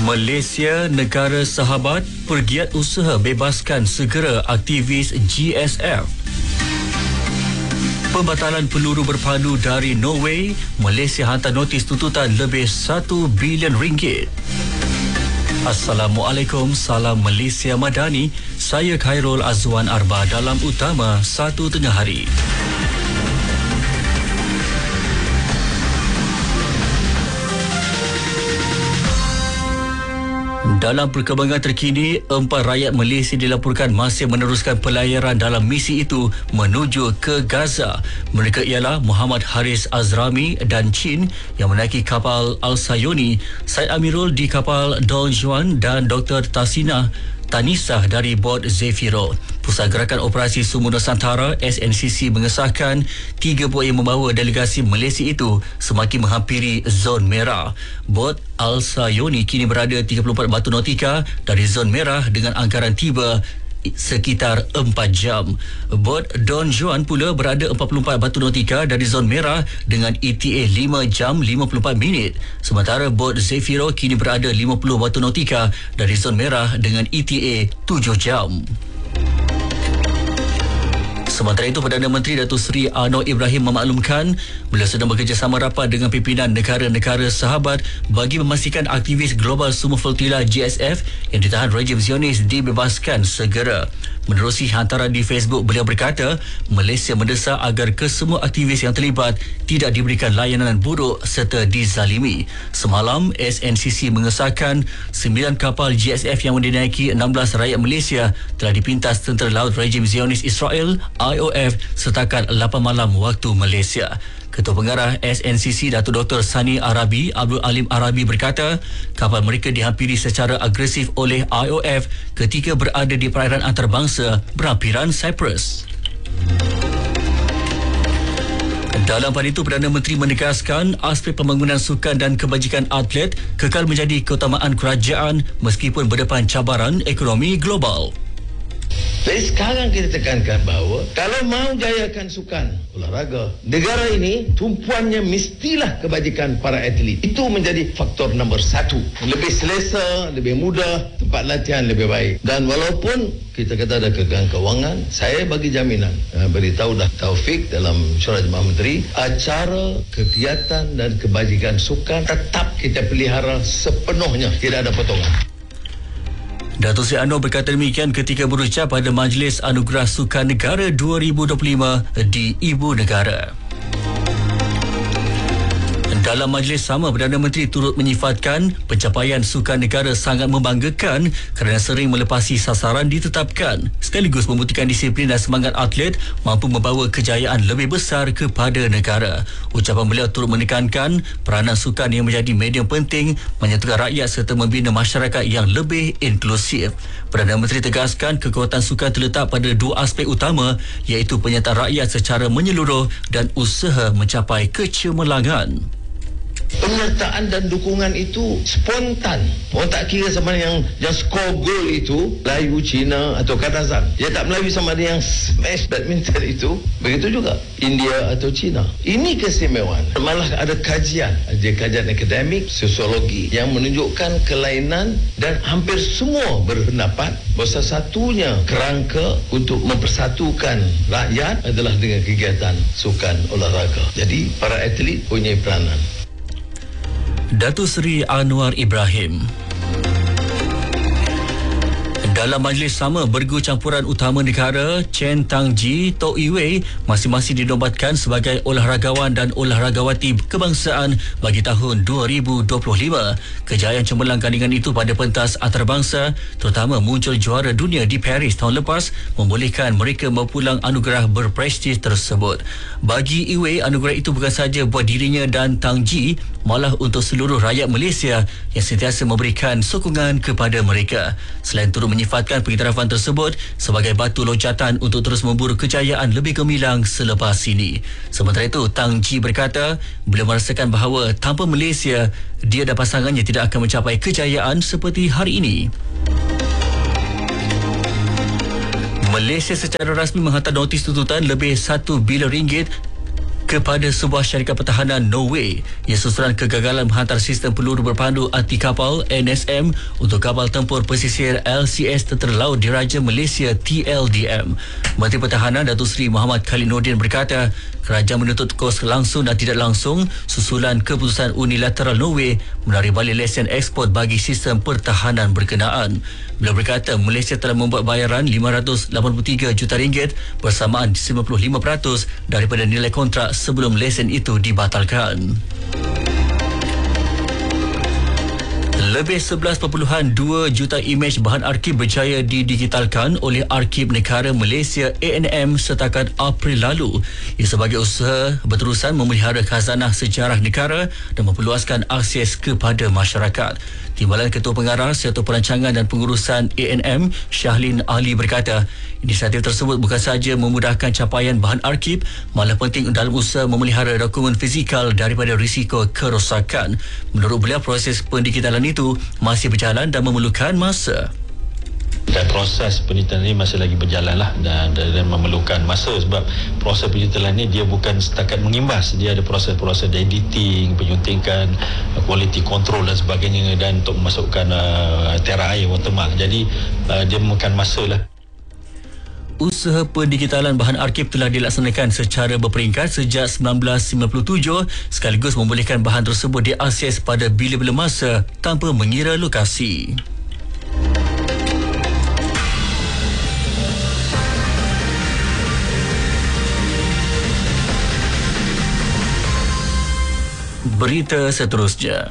Malaysia, negara sahabat, pergiat usaha bebaskan segera aktivis GSF. Pembatalan peluru berpandu dari Norway, Malaysia hantar notis tuntutan lebih 1 bilion ringgit. Assalamualaikum, salam Malaysia Madani. Saya Khairul Azwan Arba dalam Utama 1 Tengah Hari. Dalam perkembangan terkini, 4 rakyat Malaysia dilaporkan masih meneruskan pelayaran dalam misi itu menuju ke Gaza. Mereka ialah Muhammad Haris Azrami dan Chin yang menaiki kapal Al-Sayoni, Syed Amirul di kapal Don Juan dan Dr. Tanisah dari bot Zefiro. Pusat Gerakan Operasi Sumber Nusantara SNCC mengesahkan 3 bot yang membawa delegasi Malaysia itu semakin menghampiri zon merah. Bot Al-Sayoni kini berada 34 batu nautika dari zon merah dengan anggaran tiba sekitar 4 jam. Bot Don Juan pula berada 44 batu nautika dari zon merah dengan ETA 5 jam 54 minit. Sementara bot Zefiro kini berada 50 batu nautika dari zon merah dengan ETA 7 jam. Sementara itu, Perdana Menteri Datuk Seri Anwar Ibrahim memaklumkan beliau sedang bekerjasama rapat dengan pimpinan negara-negara sahabat bagi memastikan aktivis Global Sumber Flotilla GSF yang ditahan rejim Zionis dibebaskan segera. Menerusi hantaran di Facebook, beliau berkata Malaysia mendesak agar kesemua aktivis yang terlibat tidak diberikan layanan buruk serta dizalimi. Semalam, SNCC mengesahkan 9 kapal GSF yang dinaiki 16 rakyat Malaysia telah dipintas Tentera Laut Rejim Zionis Israel IOF setakat 8 malam waktu Malaysia. Ketua Pengarah SNCC Datuk Dr. Sani Arabi Abdul Alim Arabi berkata kapal mereka dihampiri secara agresif oleh IOF ketika berada di perairan antarabangsa berhampiran Cyprus. Dalam pada itu, Perdana Menteri menegaskan aspek pembangunan sukan dan kebajikan atlet kekal menjadi keutamaan kerajaan meskipun berdepan cabaran ekonomi global. Jadi sekarang kita tekankan bahawa kalau mau jayakan sukan olahraga, negara ini tumpuannya mestilah kebajikan para atlet. Itu menjadi faktor nombor 1. Lebih selesa, lebih mudah, tempat latihan lebih baik. Dan walaupun kita kata ada kegagalan kewangan, saya bagi jaminan, beritahu dah Taufik dalam Syurah Jemaah Menteri, acara, kegiatan dan kebajikan sukan tetap kita pelihara sepenuhnya, tidak ada potongan. Datuk Seri Anwar berkata demikian ketika berucap pada Majlis Anugerah Sukan Negara 2025 di Ibu Negara. Dalam majlis sama, Perdana Menteri turut menyifatkan pencapaian sukan negara sangat membanggakan kerana sering melepasi sasaran ditetapkan, sekaligus membuktikan disiplin dan semangat atlet mampu membawa kejayaan lebih besar kepada negara. Ucapan beliau turut menekankan peranan sukan yang menjadi medium penting menyatukan rakyat serta membina masyarakat yang lebih inklusif. Perdana Menteri tegaskan kekuatan sukan terletak pada 2 aspek utama, iaitu penyertaan rakyat secara menyeluruh dan usaha mencapai kecemerlangan. Penyertaan dan dukungan itu spontan. Orang tak kira sama ada yang skor gol itu Melayu, Cina atau Kazakhstan. Dia tak Melayu sama ada yang smash badminton itu. Begitu juga India atau Cina. Ini keistimewaan. Malah ada kajian akademik, sosiologi yang menunjukkan kelainan dan hampir semua berpendapat bahawa satunya kerangka untuk mempersatukan rakyat adalah dengan kegiatan sukan olahraga. Jadi para atlet punya peranan. Datuk Seri Anwar Ibrahim. Dalam majlis sama, bergu campuran utama negara Chen Tangji, Tok Iwei masing-masing dinobatkan sebagai olahragawan dan olahragawati kebangsaan bagi tahun 2025. Kejayaan cemerlang gandingan itu pada pentas antarabangsa, terutama muncul juara dunia di Paris tahun lepas, membolehkan mereka mempulang anugerah berprestij tersebut. Bagi Iwei, anugerah itu bukan sahaja buat dirinya dan Tangji, malah untuk seluruh rakyat Malaysia yang sentiasa memberikan sokongan kepada mereka. Selain turut menyifatkan pengiktirafan tersebut sebagai batu loncatan untuk terus memburu kejayaan lebih gemilang selepas ini. Sementara itu, Tang Ji berkata beliau merasakan bahawa tanpa Malaysia, dia dan pasangannya tidak akan mencapai kejayaan seperti hari ini. Malaysia secara rasmi menghantar notis tuntutan lebih 1 bilion ringgit kepada sebuah syarikat pertahanan Norway ia susulan kegagalan menghantar sistem peluru berpandu anti kapal NSM untuk kapal tempur pesisir LCS Tentera Laut Diraja Malaysia TLDM. Menteri Pertahanan Datuk Seri Muhammad Khalid Nordin berkata kerajaan menuntut kos langsung dan tidak langsung susulan keputusan unilateral Norway menarik balik lesen ekspor bagi sistem pertahanan berkenaan. Beliau berkata Malaysia telah membuat bayaran RM583 juta bersamaan 95% daripada nilai kontrak sebelum lesen itu dibatalkan. Lebih 11.2 juta imej bahan arsip berjaya didigitalkan oleh Arsip Negara Malaysia ANM setakat April lalu. Ia sebagai usaha berterusan memelihara khazanah sejarah negara dan memperluaskan akses kepada masyarakat. Timbalan Ketua Pengarah serta Perancangan dan Pengurusan ANM Syahlin Ali berkata, inisiatif tersebut bukan sahaja memudahkan capaian bahan arsip, malah penting dalam usaha memelihara dokumen fizikal daripada risiko kerosakan. Menurut beliau, proses pendigitalan itu masih berjalan dan memerlukan masa. Dan proses pendigitalan ini masih lagi berjalan lah dan memerlukan masa sebab proses pendigitalan ini dia bukan setakat mengimbas, dia ada proses-proses editing, penyuntingan, quality control dan sebagainya dan untuk memasukkan tera air watermark. Jadi dia memakan masa lah. Usaha pendigitalan bahan arsip telah dilaksanakan secara berperingkat sejak 1997 sekaligus membolehkan bahan tersebut diakses pada bila-bila masa tanpa mengira lokasi. Berita seterusnya.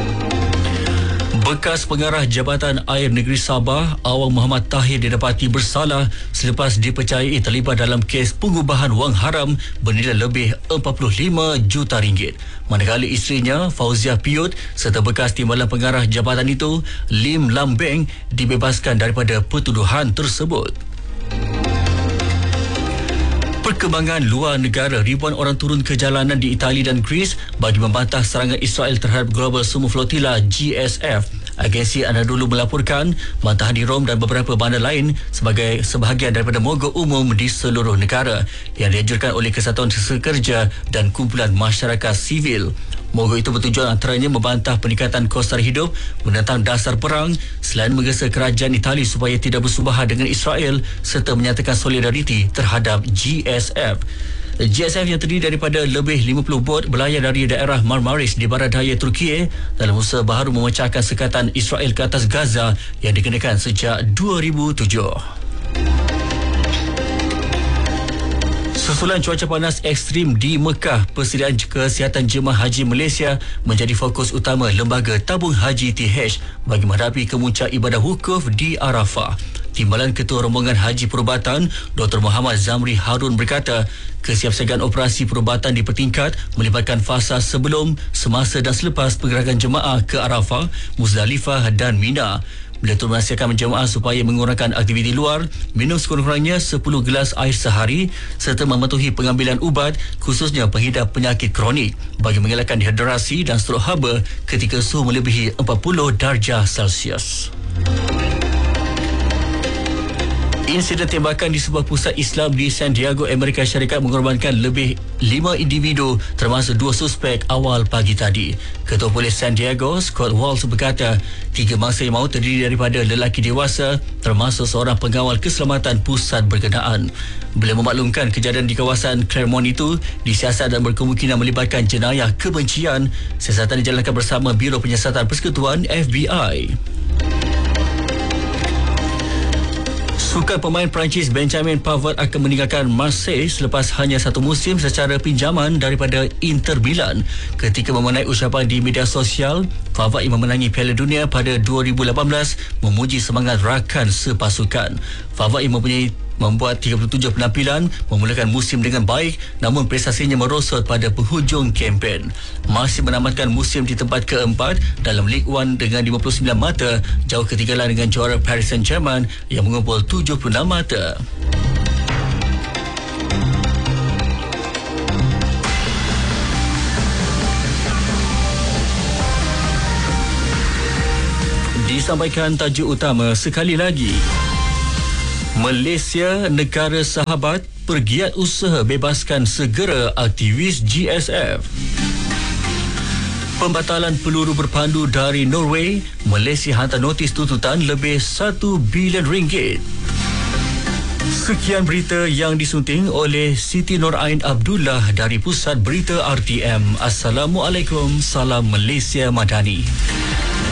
Bekas pengarah Jabatan Air Negeri Sabah, Awang Muhammad Tahir didapati bersalah selepas dipercayai terlibat dalam kes pengubahan wang haram bernilai lebih 45 juta ringgit. Manakala isterinya, Fauziah Piut serta bekas timbalan pengarah jabatan itu, Lim Lam Beng, dibebaskan daripada pertuduhan tersebut. Perkembangan luar negara, ribuan orang turun ke jalanan di Itali dan Greece bagi membantah serangan Israel terhadap Global Sumu Flotilla GSF. Agensi Anadolu melaporkan bantahan di Rom dan beberapa bandar lain sebagai sebahagian daripada mogok umum di seluruh negara yang dianjurkan oleh Kesatuan Sekerja dan Kumpulan Masyarakat Sivil. Mogok itu bertujuan antaranya membantah peningkatan kos tarikh hidup, menentang dasar perang selain menggesa kerajaan Itali supaya tidak bersubahat dengan Israel serta menyatakan solidariti terhadap GSF. GSF yang terdiri daripada lebih 50 bot berlayar dari daerah Marmaris di barat daya Turki dalam usaha baharu memecahkan sekatan Israel ke atas Gaza yang dikenakan sejak 2007. Susulan cuaca panas ekstrim di Mekah, persediaan kesihatan jemaah haji Malaysia menjadi fokus utama Lembaga Tabung Haji TH bagi menghadapi kemuncak ibadah wukuf di Arafah. Timbalan Ketua Rombongan Haji Perubatan Dr. Muhammad Zamri Harun berkata, kesiapsiagaan operasi perubatan dipertingkat melibatkan fasa sebelum, semasa dan selepas pergerakan jemaah ke Arafah, Muzdalifah dan Mina. Beliau turut menasihatkan jemaah supaya mengurangkan aktiviti luar, minum sekurang-kurangnya 10 gelas air sehari serta mematuhi pengambilan ubat khususnya penghidap penyakit kronik bagi mengelakkan dehidrasi dan strok haba ketika suhu melebihi 40 darjah Celsius. Insiden tembakan di sebuah pusat Islam di San Diego, Amerika Syarikat mengorbankan lebih 5 individu termasuk 2 suspek awal pagi tadi. Ketua Polis San Diego, Scott Walsh berkata, 3 mangsa yang maut terdiri daripada lelaki dewasa termasuk seorang pengawal keselamatan pusat berkenaan. Beliau memaklumkan kejadian di kawasan Claremont itu disiasat dan berkemungkinan melibatkan jenayah kebencian. Siasatan dijalankan bersama Biro Penyiasatan Persekutuan FBI. Sukan pemain Perancis Benjamin Pavard akan meninggalkan Marseille selepas hanya satu musim secara pinjaman daripada Inter Milan. Ketika memenai ucapan di media sosial, Pavard yang memenangi Piala Dunia pada 2018 memuji semangat rakan sepasukan. Pavard yang membuat 37 penampilan memulakan musim dengan baik, namun prestasinya merosot pada penghujung kempen. Masih menamatkan musim di tempat keempat dalam Ligue 1 dengan 59 mata, jauh ketinggalan dengan juara Paris Saint-Germain yang mengumpul 76 mata. Disampaikan tajuk utama sekali lagi. Malaysia, negara sahabat, pergiat usaha bebaskan segera aktivis GSF. Pembatalan peluru berpandu dari Norway, Malaysia hantar notis tuntutan lebih 1 bilion ringgit. Sekian berita yang disunting oleh Siti Norain Abdullah dari Pusat Berita RTM. Assalamualaikum, salam Malaysia Madani.